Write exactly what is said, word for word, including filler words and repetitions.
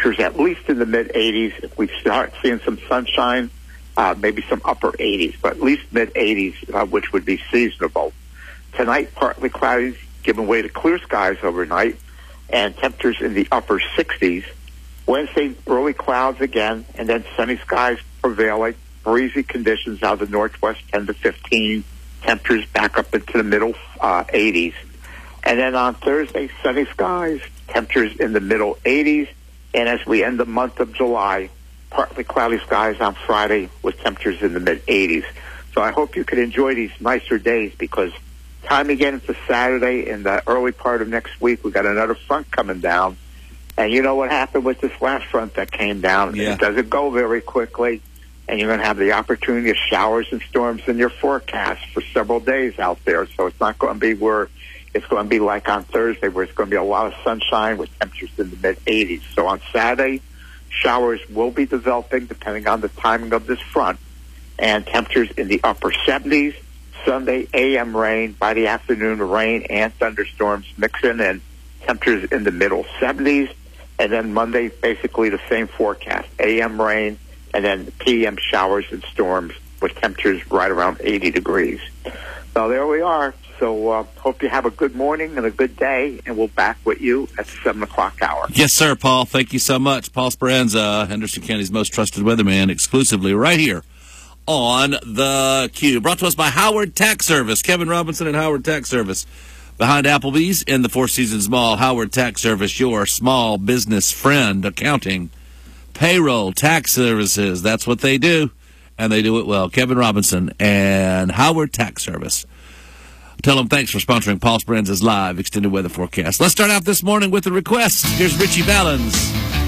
temperatures at least in the mid eighties. If we start seeing some sunshine, uh, maybe some upper eighties, but at least mid eighties, uh, which would be seasonable. Tonight, partly cloudy, giving way to clear skies overnight, and temperatures in the upper sixties. Wednesday, early clouds again, and then sunny skies prevailing. Breezy conditions out of the northwest, ten to fifteen. Temperatures back up into the middle uh, eighties. And then on Thursday, sunny skies, temperatures in the middle eighties. And as we end the month of July, partly cloudy skies on Friday with temperatures in the mid eighties. So I hope you could enjoy these nicer days, because time again into Saturday in the early part of next week, we got another front coming down. And you know what happened with this last front that came down? Yeah. It doesn't go very quickly, and you're going to have the opportunity of showers and storms in your forecast for several days out there. So it's not going to be where it's going to be like on Thursday, where it's going to be a lot of sunshine with temperatures in the mid eighties. So on Saturday, showers will be developing depending on the timing of this front, and temperatures in the upper seventies. Sunday, A M rain. By the afternoon, rain and thunderstorms mixing in. Temperatures in the middle seventies. And then Monday, basically the same forecast. A M rain, and then P M showers and storms with temperatures right around eighty degrees. So there we are. So uh, hope you have a good morning and a good day, and we'll back with you at the seven o'clock hour. Yes, sir, Paul. Thank you so much. Paul Speranza, Henderson County's most trusted weatherman, exclusively right here on The Cube. Brought to us by Howard Tax Service. Kevin Robinson and Howard Tax Service. Behind Applebee's in the Four Seasons Mall. Howard Tax Service, your small business friend. Accounting, payroll, tax services. That's what they do, and they do it well. Kevin Robinson and Howard Tax Service. Tell them thanks for sponsoring Paul Speranza's live extended weather forecast. Let's start out this morning with a request. Here's Richie Valens.